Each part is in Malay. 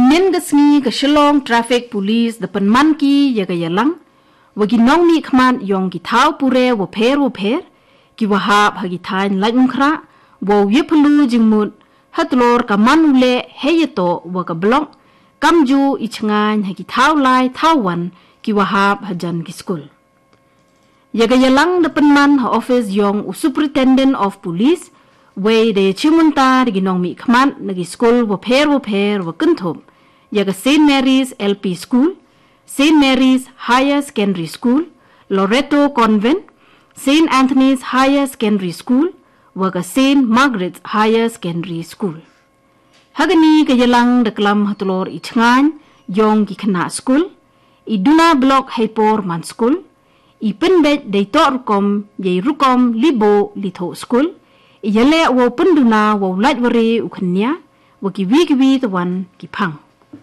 Nen gasngi ka Shillong Traffic Police the penmanki ya gayalang wagi nong ni khman yong ki thau pure wo pher ki wahab hagi thain lagmkhra wo yeplu jingmut hatlor ka manule heyeto wa ka blok kamju ichngan hagi thau lai thauwan ki wahab hajan ki school ya gayalang the penman ha office yong superintendent of police we de chimunta gi nong mi khman nagi school wo pher wo kunthom ya ga St Mary's LP school St. Mary's Higher Secondary School, Loreto Convent, St. Anthony's Higher Secondary School, waga St. Margaret's Higher Secondary School. Hagani kayalang daklam hatlor ichngan yong gikana school, iduna block hypor man school, ipenbet daytor rukom yay rukom libo litho school, iyale wo penduna wo lightware ukanya, wagi wigiwi tawan kipang.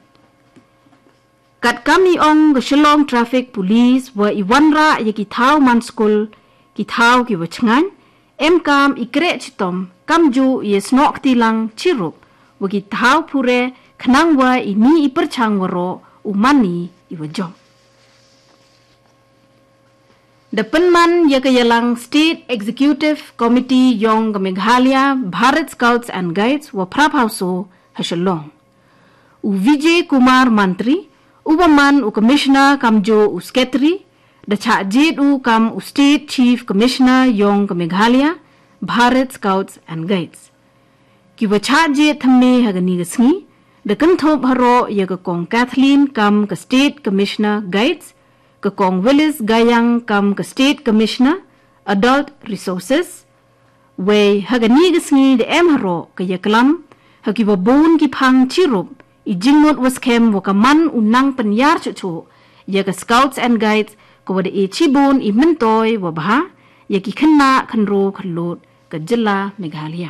Kat kami ong ke Shillong Traffic Police wa iwanra ya ki thau man school ki thau ki wachngan kam ikre chitom kamju ye snok tilang chirup wa ki thau pure khnang wa ini iperchang waro umani iwajom Depenman ya kayalang State Executive Committee yong ke Meghalaya Bharat Scouts and Guides wa prabhauso ha Shillong Vijay Kumar Mantri Ubaman u Commissioner kamjo u Sketri, da chajit u kam u State Chief Commissioner yong ke Meghalaya, Bharat Scouts and Guides. Ki wa chajit thamme hagani gasngi, da kanthop haro ya ke kong Kathleen kam ke State Commissioner Guides, ke kong Willis Gayang kam ke State Commissioner Adult Resources, we hagani gasngi de haro ke ya kelam, hagi wa bon ki pang chirup, ijingmut waskem wakaman unang penyar cucu ya ke Scouts and Guides ko wada chibun i mentoy wabha ya ki kena khenro khelut ke jilla Meghalaya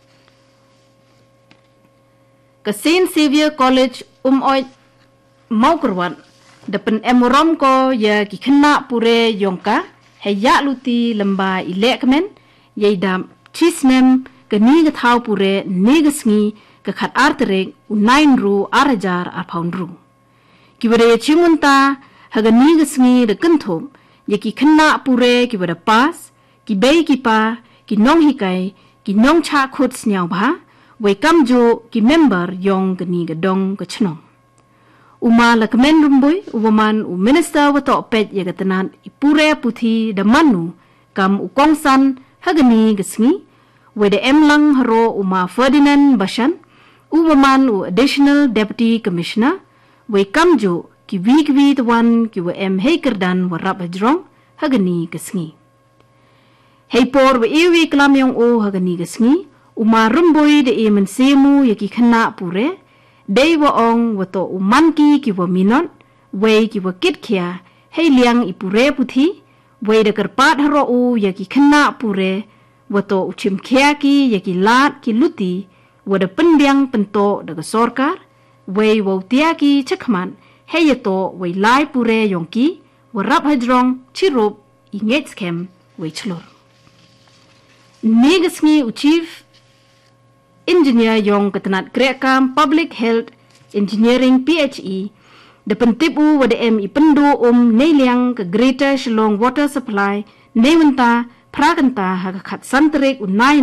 ke St. Xavier College oi maukrwat depen emurom ko ya ki kena pure yongka heya luti lemba ilekmen yaidam chisnem ke ni ke thau pure ni gesngi ke khat arterek unain ru arajar arpaun ru. Kibare chimunta hagani gesngi de kenthom yaki kena pure kibare pas ki bei ki pa ki nong hikai ki nong cha khut snyau bha we kamjo ki member yong gani gadong ke chnong. Uma lakmen rumboi uwaman u minister wato pet yagatanan ipure puthi da manu kam u kongsan hagani gesngi we de emlang haro uma Ferdinand Bashan Uwaman u Additional Deputy Commissioner, we kamjo ki wigwi tawan ki wa hekerdan wa rab hajrong hagani gasngi. Hey por wa iwi klamyong o hagani gasngi, uma rumboy de mensemu yaki khana pure, day wa ong wato umanki ki wa minot, we ki wa kitkia, hey liang ipure puthi, we de karpat haro u yaki khana pure, wato uchimkia ki yaki lat ki luti, wada pendiang pento daga sorkar, wei wau tiaki cekman, heyeto wei lai pure yongki, warap hajrong chirup ingets kem wei chlor. Negasngi u Chief Engineer yong ketenat Kreakam Public Health Engineering PHE, depen tipu wada ipendo neliang ke Greater Shillong Water Supply, newenta prakanta hagakat santerik unai